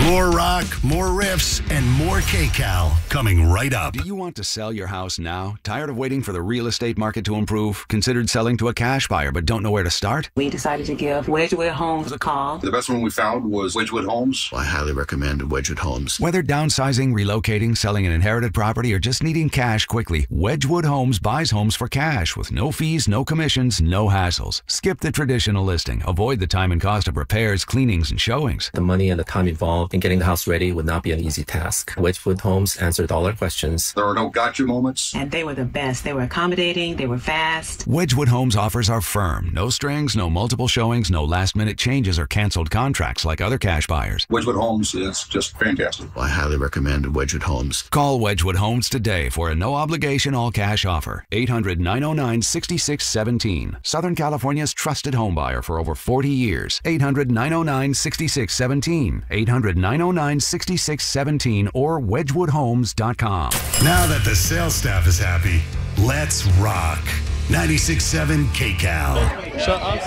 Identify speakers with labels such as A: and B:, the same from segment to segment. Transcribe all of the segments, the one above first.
A: More rock, more riffs, and more KCAL coming right up.
B: Do you want to sell your house now? Tired of waiting for the real estate market to improve? Considered selling to a cash buyer but don't know where to start?
C: We decided to give Wedgwood Homes a call.
D: The best one we found was Wedgwood Homes.
E: I highly recommend Wedgwood Homes.
B: Whether downsizing, relocating, selling an inherited property, or just needing cash quickly, Wedgwood Homes buys homes for cash with no fees, no commissions, no hassles. Skip the traditional listing. Avoid the time and cost of repairs, cleanings, and showings.
F: The money and the time involved in getting the house ready would not be an easy task. Wedgwood Homes answered all our questions.
D: There were no gotcha moments.
C: And they were the best. They were accommodating. They were fast.
B: Wedgwood Homes offers are firm. No strings, no multiple showings, no last-minute changes or canceled contracts like other cash buyers.
D: Wedgwood Homes is just fantastic.
E: I highly recommend Wedgwood Homes.
B: Call Wedgwood Homes today for a no-obligation all-cash offer. 800-909-6617. Southern California's trusted home buyer for over 40 years. 800-909-6617. 800-909-6617 or wedgwoodhomes.com.
A: Now that the sales staff is happy, let's rock. 96.7 KCAL.
G: Shut up.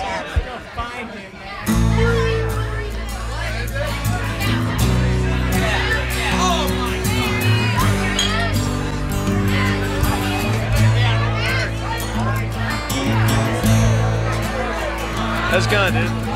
G: That's good, dude.